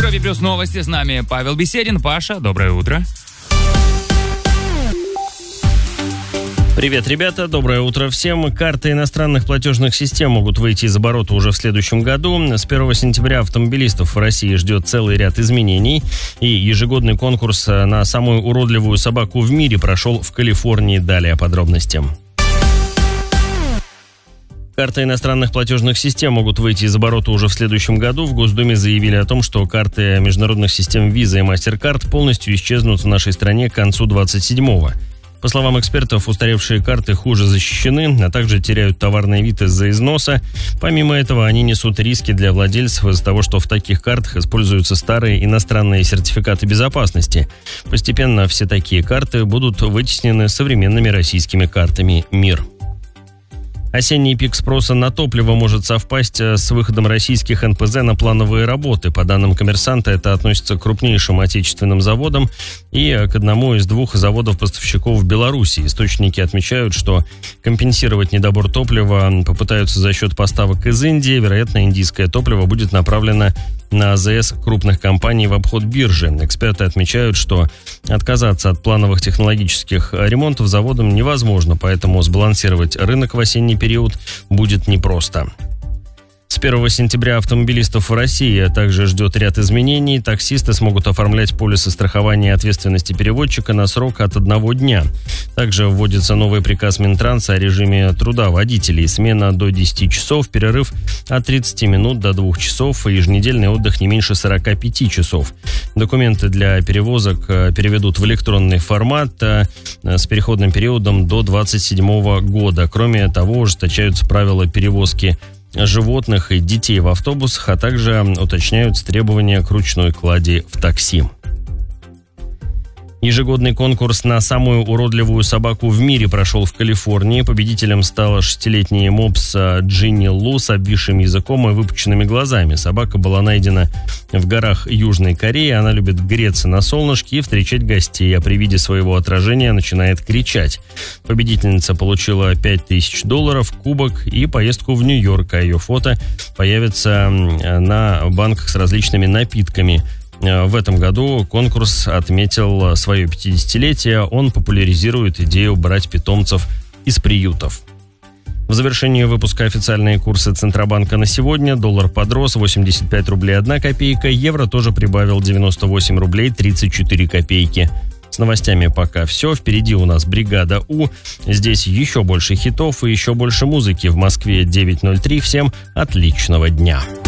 Европе Плюс новости. С нами Павел Беседин. Паша, доброе утро. Привет, ребята, доброе утро всем. Карты иностранных платежных систем могут выйти из оборота уже в следующем году. С 1 сентября автомобилистов в России ждет целый ряд изменений. И ежегодный конкурс на самую уродливую собаку в мире прошел в Калифорнии. Далее подробности. Карты иностранных платежных систем могут выйти из оборота уже в следующем году. В Госдуме заявили о том, что карты международных систем Visa и MasterCard полностью исчезнут в нашей стране к концу 27-го. По словам экспертов, устаревшие карты хуже защищены, а также теряют товарный вид из-за износа. Помимо этого, они несут риски для владельцев из-за того, что в таких картах используются старые иностранные сертификаты безопасности. Постепенно все такие карты будут вытеснены современными российскими картами МИР. Осенний пик спроса на топливо может совпасть с выходом российских НПЗ на плановые работы. По данным «Коммерсанта», это относится к крупнейшим отечественным заводам и к одному из двух заводов-поставщиков в Беларуси. Источники отмечают, что компенсировать недобор топлива попытаются за счет поставок из Индии. Вероятно, индийское топливо будет направлено на АЗС крупных компаний в обход биржи. Эксперты отмечают, что отказаться от плановых технологических ремонтов заводам невозможно, поэтому сбалансировать рынок в осенний период будет непросто. С 1 сентября автомобилистов в России также ждет ряд изменений. Таксисты смогут оформлять полисы страхования ответственности перевозчика на срок от 1 дня. Также вводится новый приказ Минтранса о режиме труда водителей. Смена до 10 часов, перерыв от 30 минут до 2 часов и еженедельный отдых не меньше 45 часов. Документы для перевозок переведут в электронный формат с переходным периодом до 2027 года. Кроме того, ужесточаются правила перевозки животных и детей в автобусах, а также уточняются требования к ручной клади в такси. Ежегодный конкурс на самую уродливую собаку в мире прошел в Калифорнии. Победителем стала 6-летняя мопс Джинни Лу с обвисшим языком и выпученными глазами. Собака была найдена в горах Южной Кореи. Она любит греться на солнышке и встречать гостей, а при виде своего отражения начинает кричать. Победительница получила $5000, кубок и поездку в Нью-Йорк, а ее фото появится на банках с различными напитками. В этом году конкурс отметил свое 50-летие. Он популяризирует идею брать питомцев из приютов. В завершении выпуска официальные курсы Центробанка на сегодня. Доллар подрос 85 рублей 1 копейка. Евро тоже прибавил 98 рублей 34 копейки. С новостями пока все. Впереди у нас «Бригада У». Здесь еще больше хитов и еще больше музыки. В Москве 9:03. Всем отличного дня.